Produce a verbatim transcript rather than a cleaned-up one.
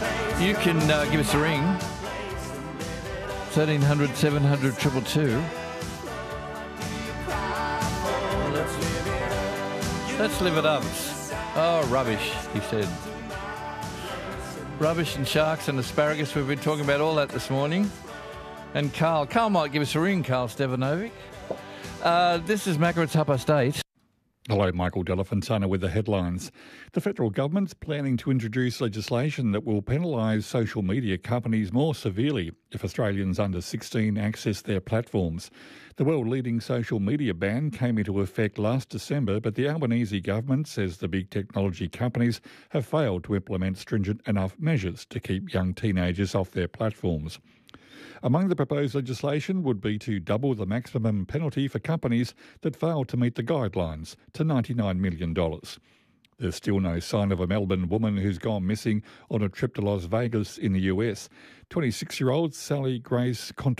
You can uh, give us a ring. thirteen hundred, seven hundred, two two two. Let's live it up. Oh, rubbish, he said. Rubbish and sharks and asparagus. We've been talking about all that this morning. And Carl. Carl might give us a ring, Carl Stevanovic. Uh, this is Macquarie's Upper State. Hello, Michael Delafontana with the headlines. The federal government's planning to introduce legislation that will penalise social media companies more severely if Australians under sixteen access their platforms. The world-leading social media ban came into effect last December, but the Albanese government says the big technology companies have failed to implement stringent enough measures to keep young teenagers off their platforms. Among the proposed legislation would be to double the maximum penalty for companies that fail to meet the guidelines to ninety-nine million dollars. There's still no sign of a Melbourne woman who's gone missing on a trip to Las Vegas in the U S. twenty-six-year-old Sally Grace Cont-